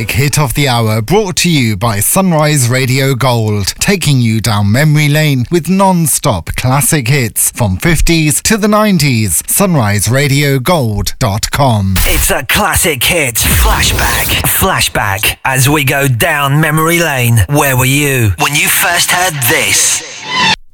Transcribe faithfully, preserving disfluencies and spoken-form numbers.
Hit of the hour brought to you by Sunrise Radio Gold, taking you down memory lane with non-stop classic hits from fifties to the nineties. sunrise radio gold dot com. It's a classic hit. Flashback. Flashback. As we go down memory lane. Where were you when you first heard this?